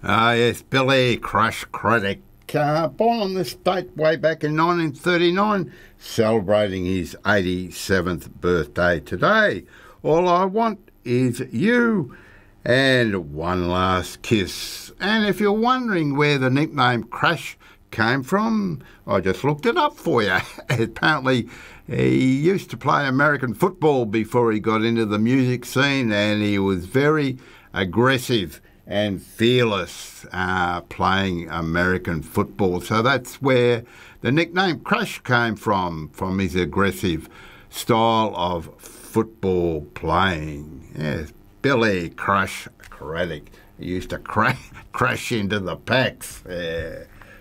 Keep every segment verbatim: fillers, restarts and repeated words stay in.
Ah, yes, Billy Crush Craddock, uh, born on this date way back in nineteen thirty-nine, celebrating his eighty-seventh birthday today. All I Want Is You, and One Last Kiss. And if you're wondering where the nickname Crash came from, I just looked it up for you. Apparently, he used to play American football before he got into the music scene, and he was very aggressive and fearless uh, playing American football. So that's where the nickname Crash came from, from his aggressive style of football playing. Yes, Billy Crush Craddock. He used to cra- crash into the packs. Yeah.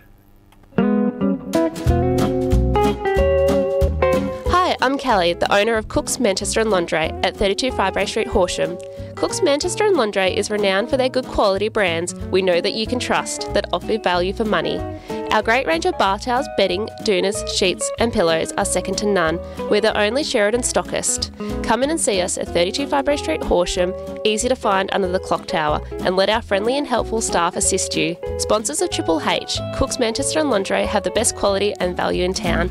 Hi, I'm Kelly, the owner of Cook's Manchester and Lingerie at thirty-two Firebrae Street, Horsham. Cook's Manchester and Lingerie is renowned for their good quality brands we know that you can trust, that offer value for money. Our great range of bar towels, bedding, doonas, sheets and pillows are second to none. We're the only Sheridan stockist. Come in and see us at thirty-two Firebrae Street, Horsham, easy to find under the clock tower, and let our friendly and helpful staff assist you. Sponsors of Triple H, Cook's Manchester and Lingerie have the best quality and value in town.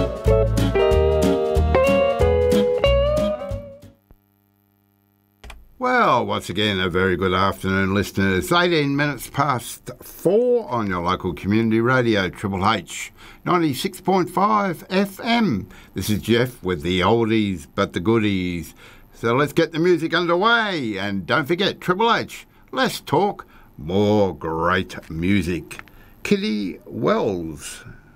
Well, once again, a very good afternoon, listeners. eighteen minutes past four on your local community radio, Triple H, ninety-six point five F M. This is Jeff with the oldies but the goodies. So let's get the music underway. And don't forget, Triple H, let's talk more great music. Kitty Wells.